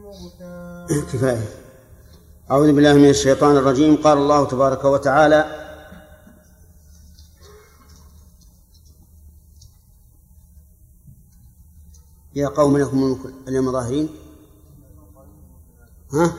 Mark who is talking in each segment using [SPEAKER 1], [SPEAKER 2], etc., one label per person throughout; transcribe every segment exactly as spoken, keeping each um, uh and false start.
[SPEAKER 1] كفاية. أعوذ بالله من الشيطان الرجيم. قال الله تبارك وتعالى: يا قوم لكم الملك اليوم ظاهرين. ها؟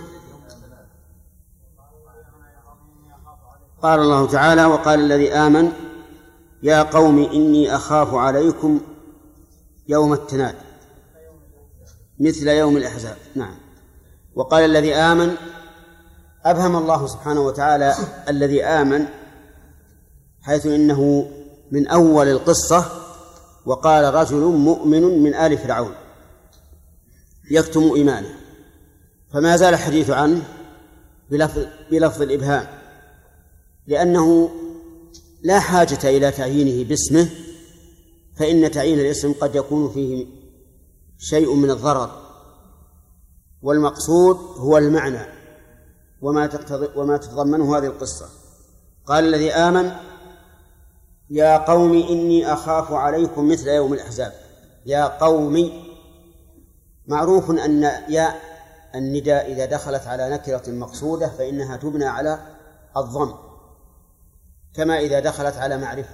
[SPEAKER 1] قال الله تعالى: وقال الذي آمن يا قوم إني أخاف عليكم يوم التناد مثل يوم الأحزاب. نعم. وقال الذي آمن، أبهم الله سبحانه وتعالى الذي آمن، حيث إنه من أول القصة وقال رجل مؤمن من آل فرعون يكتم إيمانه، فما زال الحديث عنه بلفظ, بلفظ الإبهام، لأنه لا حاجة إلى تعيينه باسمه، فإن تعيين الاسم قد يكون فيه شيء من الضرر، والمقصود هو المعنى وما تقتضي وما تتضمنه هذه القصة. قال الذي آمن يا قوم إني أخاف عليكم مثل يوم الأحزاب. يا قوم، معروف أن يا النداء إذا دخلت على نكرة مقصودة فإنها تبنى على الضم، كما إذا دخلت على معرفة،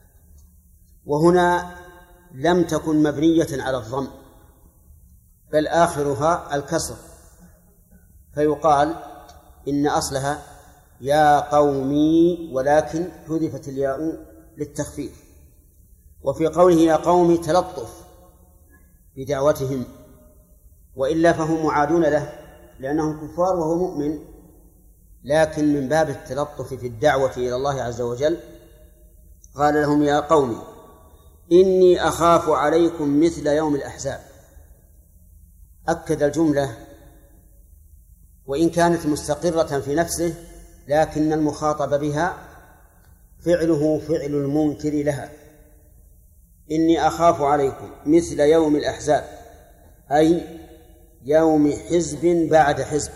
[SPEAKER 1] وهنا لم تكن مبنية على الضم بل آخرها الكسر، فيقال إن أصلها يا قومي، ولكن حذفت الياء للتخفيف. وفي قوله يا قوم تلطف بدعوتهم، وإلا فهم معادون له لأنهم كفار وهو مؤمن، لكن من باب التلطف في الدعوة إلى الله عز وجل قال لهم يا قوم إني أخاف عليكم مثل يوم الأحزاب. أكد الجملة وإن كانت مستقرة في نفسه، لكن المخاطب بها فعله فعل المنكر لها. إني أخاف عليكم مثل يوم الأحزاب، أي يوم حزب بعد حزب.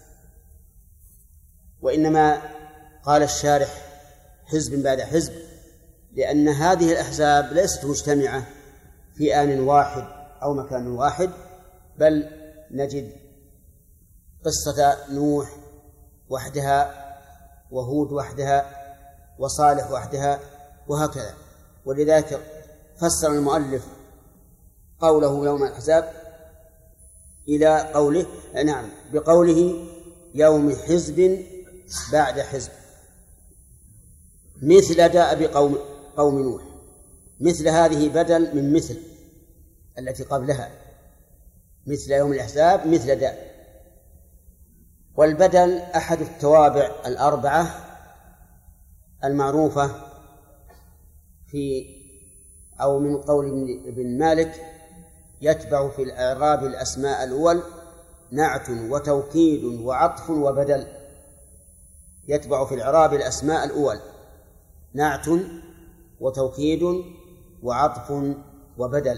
[SPEAKER 1] وإنما قال الشارح حزب بعد حزب لأن هذه الأحزاب ليست مجتمعة في آن واحد أو مكان واحد، بل نجد قصة نوح وحدها، وهود وحدها، وصالح وحدها، وهكذا. ولذلك فسر المؤلف قوله يوم الأحزاب إلى قوله نعم بقوله يوم حزب بعد حزب، مثل داء بقوم قوم نوح. مثل هذه بدل من مثل التي قبلها، مثل يوم الأحزاب مثل داء. والبدل أحد التوابع الأربعة المعروفة في أو من قول ابن مالك يتبع في الإعراب الأسماء الأول نعت وتوكيد وعطف وبدل. يتبع في الإعراب الأسماء الأول نعت وتوكيد وعطف وبدل.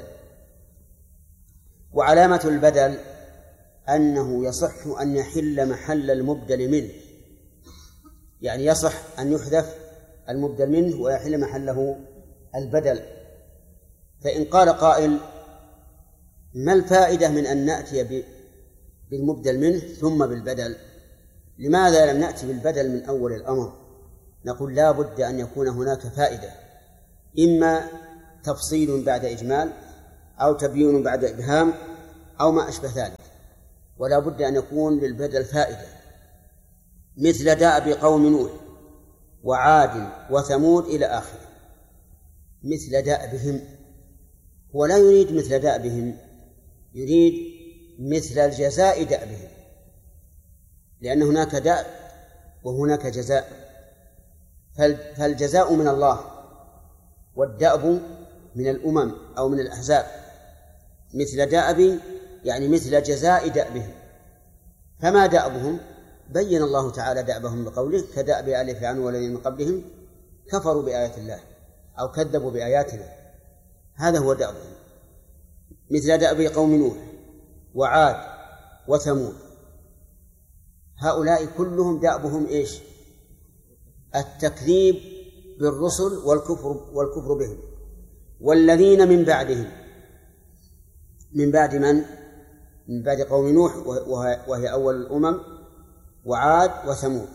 [SPEAKER 1] وعلامة البدل أنه يصح أن يحل محل المبدل منه، يعني يصح أن يحذف المبدل منه ويحل محله البدل. فإن قال قائل ما الفائدة من أن نأتي بالمبدل منه ثم بالبدل؟ لماذا لم نأتي بالبدل من أول الأمر؟ نقول لا بد أن يكون هناك فائدة، إما تفصيل بعد إجمال أو تبيين بعد إبهام أو ما أشبه ذلك، ولا بد أن يكون للبدل فائدة. مثل داء بقوم نوح وعاد وثمود إلى آخره. مثل داء بهم، هو لا يريد مثل داء بهم، يريد مثل الجزاء داء بهم، لأن هناك داء وهناك جزاء، فالجزاء من الله والدأب من الأمم أو من الأحزاب. مثل دأب يعني مثل جزاء دأبهم. فما دأبهم؟ بين الله تعالى دأبهم بقوله كدأب آل فرعون والذين من قبلهم كفروا بآيات الله أو كذبوا بآياتنا، هذا هو دأبهم. مثل دأب قوم نوح وعاد وثمود، هؤلاء كلهم دأبهم إيش؟ التكذيب بالرسل والكفر والكفر بهم. والذين من بعدهم، من بعد من؟ من بعد قوم نوح وهي أول الأمم، وعاد وثمود.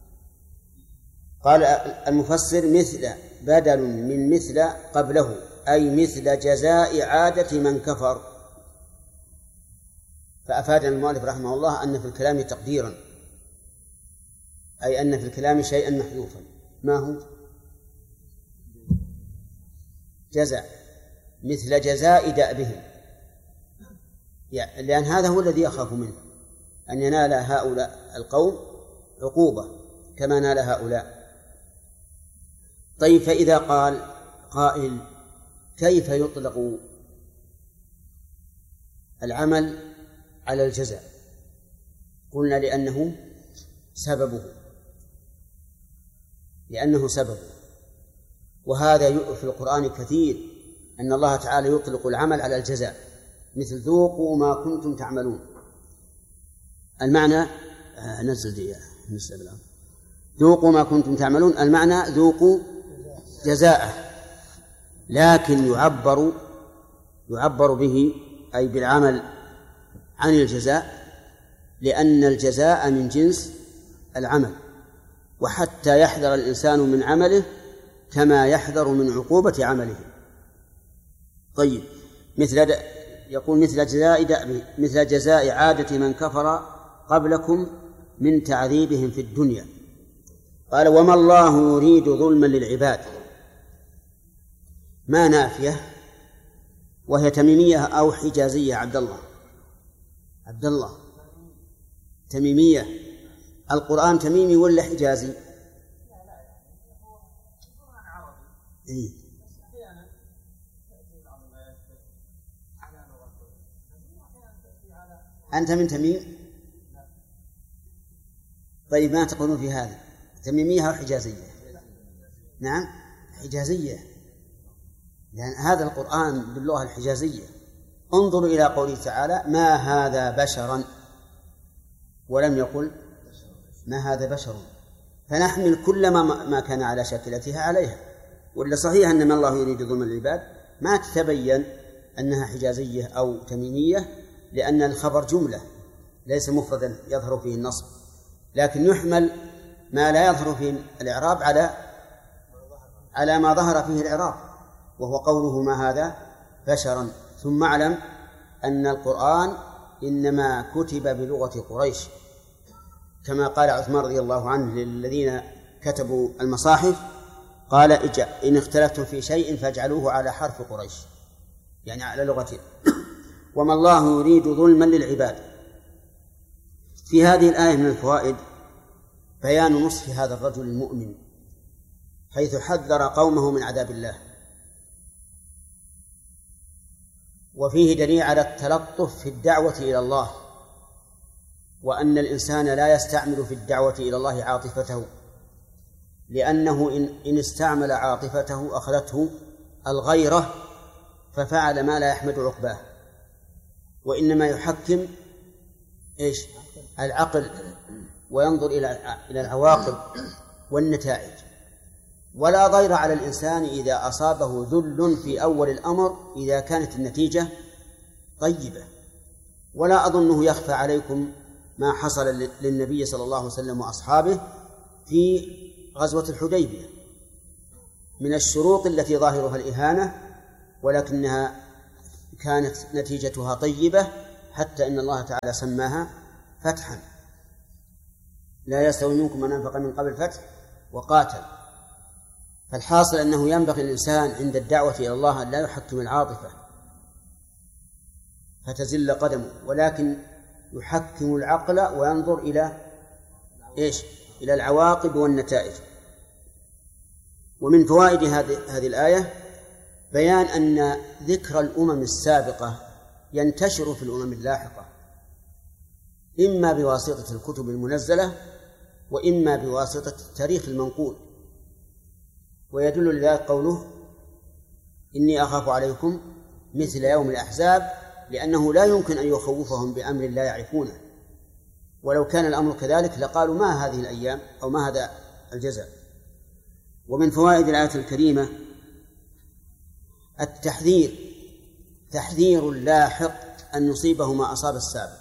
[SPEAKER 1] قال المفسر مثل بدل من مثل قبله، أي مثل جزاء عادة من كفر. فأفاد المؤلف رحمه الله أن في الكلام تقديرا، أي أن في الكلام شيئا محذوفا. ما هو؟ جزاء، مثل جزاء دأبهم، يعني لأن هذا هو الذي يخاف منه، أن ينال هؤلاء القوم عقوبة كما نال هؤلاء. طيب، فإذا قال قائل كيف يطلق العمل على الجزاء؟ قلنا لأنه سببه لأنه سببه وهذا في القرآن كثير، أن الله تعالى يطلق العمل على الجزاء، مثل ذوقوا ما كنتم تعملون. المعنى آه نزل دي نزل ذوقوا ما كنتم تعملون، المعنى ذوقوا جزاءه، لكن يعبر يعبر به أي بالعمل عن الجزاء، لأن الجزاء من جنس العمل، وحتى يحذر الإنسان من عمله كما يحذر من عقوبة عمله. طيب، مثل يقول مثل جزاء دأب مثل جزاء عادة من كفر قبلكم من تعذيبهم في الدنيا. قال وما الله يريد ظلما للعباد، ما نافية، وهي تميمية أو حجازية؟ عبد الله عبد الله تميمية. القرآن تميمي ولا حجازي؟ إيه؟ أنت من تميم؟ طيب، ما تقولون في هذا؟ تميمية أو حجازية؟ نعم، حجازية، لأن هذا القرآن باللغة الحجازية. انظروا إلى قوله تعالى ما هذا بشرا، ولم يقل ما هذا بشر، فنحمل كل ما, ما كان على شاكلتها عليها. ولا صحيح أن ما الله يريد ظلم العباد ما تتبين أنها حجازية أو تميمية، لأن الخبر جملة ليس مفردا يظهر فيه النصب، لكن يحمل ما لا يظهر فيه الإعراب على على ما ظهر فيه الإعراب، وهو قوله ما هذا بشرا. ثم اعلم أن القرآن إنما كتب بلغة قريش، كما قال عثمان رضي الله عنه للذين كتبوا المصاحف، قال إن اختلفتم في شيء فاجعلوه على حرف قريش، يعني على لغتهم. وما الله يريد ظلما للعباد. في هذه الآية من الفوائد بيان نصح هذا الرجل المؤمن، حيث حذر قومه من عذاب الله، وفيه دليل على التلطف في الدعوة إلى الله، وأن الإنسان لا يستعمل في الدعوة إلى الله عاطفته، لأنه إن استعمل عاطفته أخذته الغيرة ففعل ما لا يحمد عقباه، وإنما يحكم إيش؟ العقل، وينظر إلى إلى العواقب والنتائج. ولا ضير على الإنسان إذا أصابه ذل في أول الأمر إذا كانت النتيجة طيبة. ولا أظنه يخفى عليكم ما حصل للنبي صلى الله عليه وسلم وأصحابه في غزوة الحديبية من الشروط التي ظاهرها الإهانة، ولكنها كانت نتيجتها طيبة، حتى إن الله تعالى سماها فتحا. لا يستوي منكم من أنفق من قبل الفتح وقاتل. فالحاصل أنه ينبغي الإنسان عند الدعوة إلى الله أن لا يحكم العاطفة فتزل قدمه، ولكن يحكم العقل وينظر إلى إيش؟ إلى العواقب والنتائج. ومن فوائد هذه الآية بيان أن ذكر الأمم السابقة ينتشر في الأمم اللاحقة، إما بواسطة الكتب المنزلة وإما بواسطة التاريخ المنقول. ويدل لذلك قوله إني أخاف عليكم مثل يوم الأحزاب، لأنه لا يمكن أن يخوفهم بأمر لا يعرفونه، ولو كان الأمر كذلك لقالوا ما هذه الأيام أو ما هذا الجزاء. ومن فوائد الآية الكريمة التحذير، تحذير اللاحق أن يصيبه ما أصاب السابق،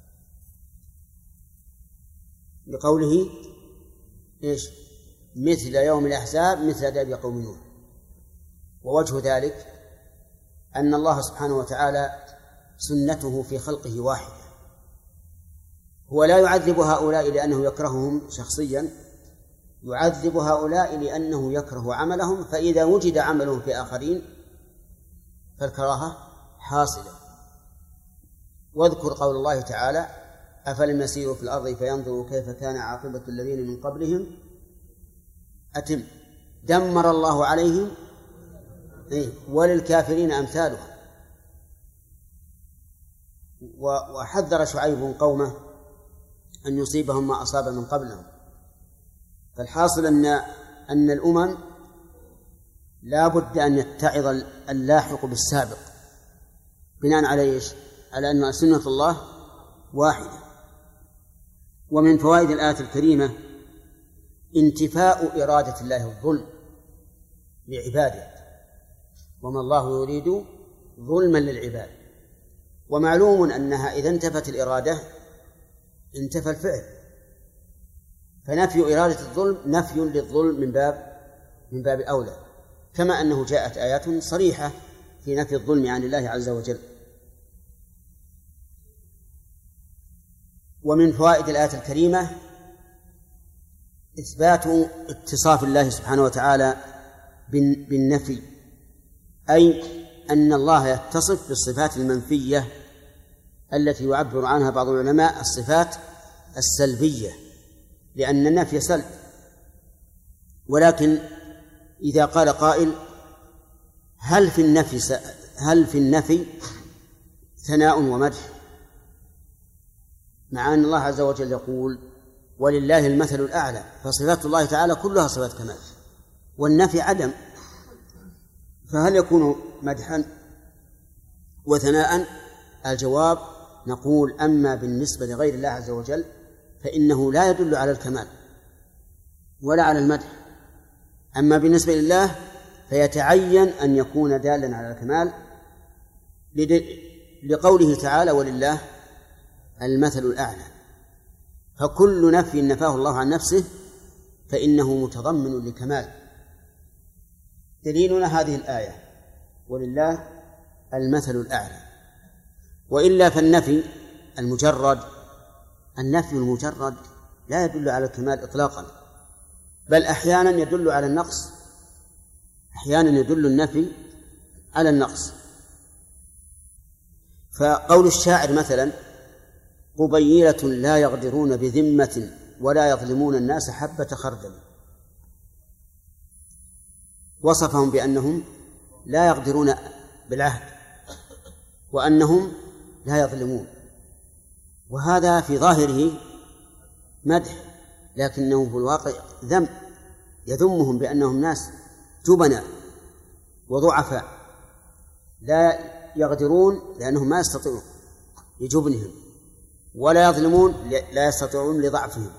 [SPEAKER 1] بقوله إيش؟ مثل يوم الأحزاب مثل داب قوم نوح. ووجه ذلك أن الله سبحانه وتعالى سنته في خلقه واحدة، هو لا يعذب هؤلاء لأنه يكرههم شخصيا، يعذب هؤلاء لأنه يكره عملهم، فإذا وجد عملهم في آخرين فالكراهة حاصلة. واذكر قول الله تعالى: أفلم يسيروا في الأرض فينظروا كيف كان عاقبة الذين من قبلهم أتم دمر الله عليهم وللكافرين أمثالها. وحذر شعيب قومه أن يصيبهم ما أصاب من قبلهم. فالحاصل أن أن الأمم لا بد أن يتعظ اللاحق بالسابق بناء على إيش؟ على أن سنة الله واحدة. ومن فوائد الآية الكريمة انتفاء إرادة الله الظلم لعباده، وما الله يريد ظلما للعباد. ومعلوم أنها إذا انتفت الإرادة انتفى الفعل، فنفي إرادة الظلم نفي للظلم من باب من باب أولى، كما أنه جاءت آيات صريحة في نفي الظلم عن الله عز وجل. ومن فوائد الآية الكريمة إثبات اتصاف الله سبحانه وتعالى بالنفي، أي أن الله يتصف بالصفات المنفية التي يعبر عنها بعض العلماء الصفات السلبية، لأن النفي سلب. ولكن إذا قال قائل: هل في النفي هل في النفي ثناء ومدح، مع أن الله عز وجل يقول: ولله المثل الأعلى، فصفات الله تعالى كلها صفات كمال، والنفي عدم، فهل يكون مدحا وثناء؟ الجواب: نقول: أما بالنسبة لغير الله عز وجل فإنه لا يدل على الكمال ولا على المدح، أما بالنسبة لله فيتعين أن يكون دالا على الكمال، لقوله تعالى: ولله المثل الأعلى. فكل نفي نفاه الله عن نفسه فإنه متضمن لكمال. دليلنا هذه الآية: ولله المثل الأعلى. وإلا فالنفي المجرد النفي المجرد لا يدل على الكمال إطلاقا، بل أحيانا يدل على النقص، أحيانا يدل النفي على النقص. فقول الشاعر مثلا: قبيلة لا يغدرون بذمة ولا يظلمون الناس حبة خردل، وصفهم بأنهم لا يغدرون بالعهد وأنهم لا يظلمون، وهذا في ظاهره مدح، لكنه في الواقع ذم، يذمهم بأنهم ناس جبناء وضعفاء لا يغدرون لأنهم ما يستطيعون لجبنهم، ولا يظلمون لا يستطيعون لضعفهم.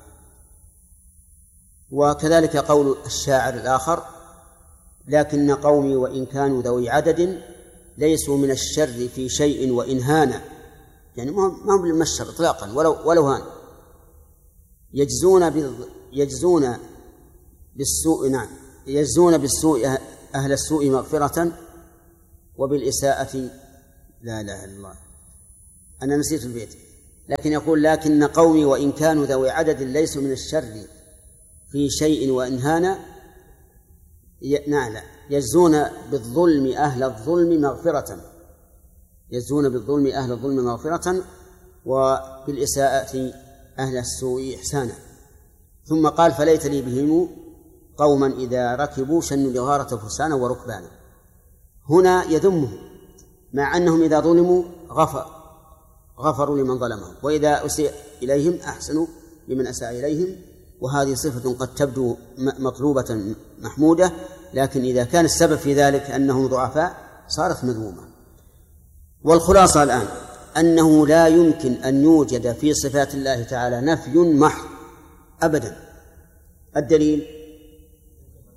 [SPEAKER 1] وكذلك قول الشاعر الآخر: لكن قومي وإن كانوا ذوي عدد ليسوا من الشر في شيء وإن هانا، يعني ما هم من الشر إطلاقا ولو ولو هان، يجزون يجزون بالسوء نعم يجزون بالسوء أهل السوء مغفرة وبالإساءة لا إله إلا الله. أنا نسيت البيت، لكن يقول: لكن قومي وإن كانوا ذوي عدد ليسوا من الشر في شيء وإن هانا نعم يجزون بالظلم أهل الظلم مغفرة يجزون بالظلم أهل الظلم مغفرة وبالإساءة أهل السوء إحسانا. ثم قال: فليت لي بهم قوما إذا ركبوا شنوا لغارة فرسانا وركبانا. هنا يذمهم مع أنهم إذا ظلموا غفر غفروا لمن ظلمهم، وإذا أسيء إليهم أحسنوا لمن أساء إليهم، وهذه صفة قد تبدو مطلوبة محمودة، لكن إذا كان السبب في ذلك أنهم ضعفاء صارت مذمومة. والخلاصة الآن أنه لا يمكن أن يوجد في صفات الله تعالى نفي محض أبدا. الدليل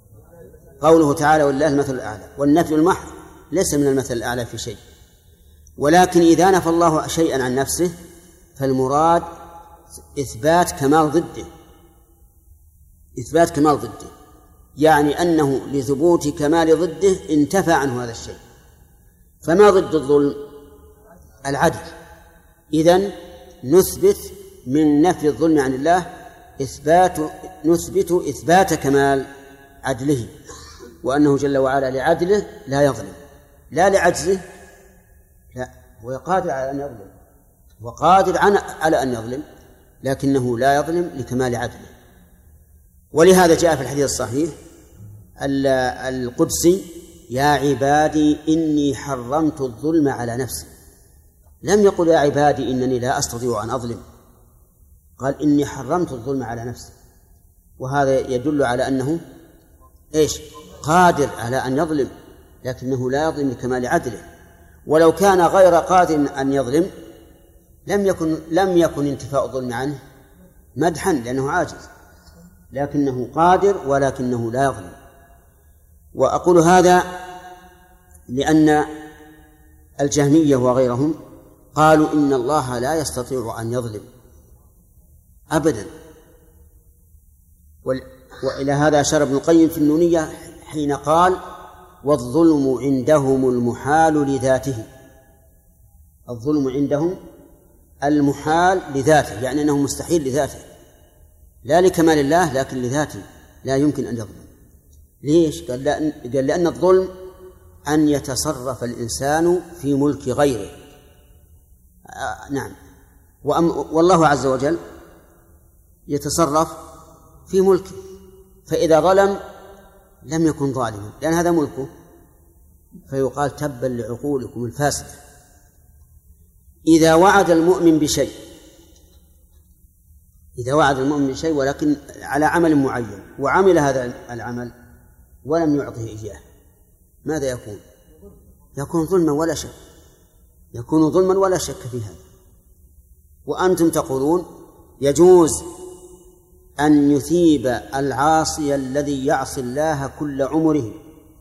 [SPEAKER 1] قوله تعالى: ولله المثل الأعلى، والنفي المحض ليس من المثل الأعلى في شيء. ولكن إذا نفى الله شيئا عن نفسه فالمراد إثبات كمال ضده، إثبات كمال ضده، يعني أنه لثبوت كمال ضده انتفى عنه هذا الشيء. فما ضد الظلم؟ العدل. إذن نثبت من نفي الظلم عن الله إثبات نثبت إثبات كمال عدله، وأنه جل وعلا لعدله لا يظلم، لا لعجزه، لا، هو قادر على أن يظلم، وقادر على أن يظلم، لكنه لا يظلم لكمال عدله. ولهذا جاء في الحديث الصحيح القدسي: يا عبادي إني حرمت الظلم على نفسي. لم يقل يا عبادي إنني لا أستطيع أن أظلم، قال إني حرمت الظلم على نفسي، وهذا يدل على أنه إيش؟ قادر على أن يظلم، لكنه لا يظلم لكمال عدله. ولو كان غير قادر أن يظلم لم يكن لم يكن انتفاء الظلم عنه مدحا، لأنه عاجز، لكنه قادر ولكنه لا يظلم. وأقول هذا لأن الجهمية وغيرهم قالوا إن الله لا يستطيع أن يظلم أبدا. وإلى هذا أشار ابن القيم في النونية حين قال: والظلم عندهم المحال لذاته. الظلم عندهم المحال لذاته، يعني أنه مستحيل لذاته، لا لكمال الله لكن لذاته لا يمكن أن يظلم. ليش؟ قال لأن, قال لأن الظلم أن يتصرف الإنسان في ملك غيره. آه نعم. والله عز وجل يتصرف في ملكه، فإذا ظلم لم يكن ظالما لأن هذا ملكه، فيقال: تبا لعقولكم الفاسدة. إذا وعد المؤمن بشيء إذا وعد المؤمن بشيء ولكن على عمل معين وعمل هذا العمل ولم يعطه إياه، ماذا يكون؟ يكون ظلما ولا شك، يكون ظلما ولا شك في هذا. وأنتم تقولون يجوز أن يثيب العاصي الذي يعصي الله كل عمره،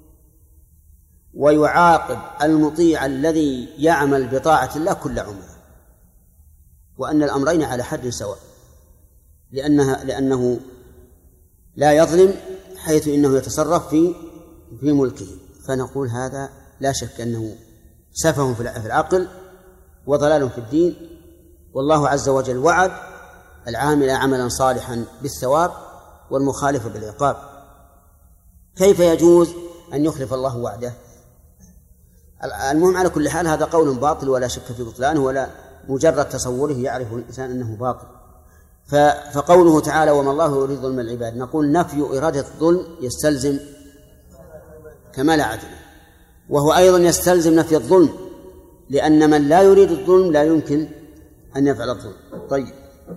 [SPEAKER 1] ويعاقب المطيع الذي يعمل بطاعة الله كل عمره، وأن الأمرين على حد سواء، لأنها لأنه لا يظلم حيث إنه يتصرف في في ملكه. فنقول هذا لا شك أنه سفه في العقل وضلال في الدين. والله عز وجل وعد العامل عملا صالحا بالثواب والمخالف بالعقاب. كيف يجوز أن يخلف الله وعده؟ المهم على كل حال هذا قول باطل ولا شك في بطلانه، ولا مجرد تصوره يعرف الإنسان أنه باطل. فقوله تعالى: وما الله يريد ظلم العباد، نقول نفي إرادة الظلم يستلزم كمال عدله، وهو أيضا يستلزم نفي الظلم، لأن من لا يريد الظلم لا يمكن أن يفعل الظلم. طيب،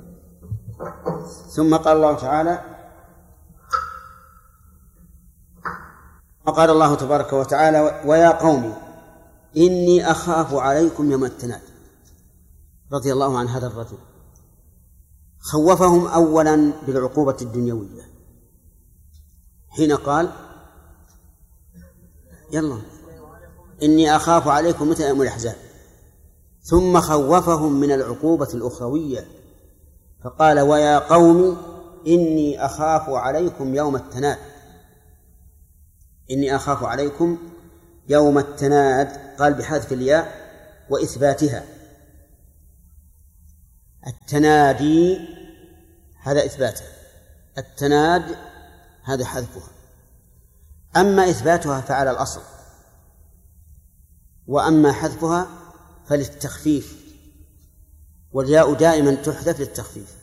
[SPEAKER 1] ثم قال الله تعالى: وقال الله تبارك وتعالى: ويا قوم إني أخاف عليكم يوم التناد. رضي الله عن هذا الرجل، خوفهم أولا بالعقوبة الدنيوية حين قال: يلا إني أخاف عليكم مثل يوم الأحزاب، ثم خوفهم من العقوبة الأخروية فقال: ويا قوم إني أخاف عليكم يوم التناد. إني أخاف عليكم يوم التناد، قال بحذف الياء وإثباتها. التنادي هذا إثباتها، التناد هذا حذفها. أما إثباتها فعلى الأصل، وأما حذفها فللتخفيف، والياء دائما تحذف للتخفيف.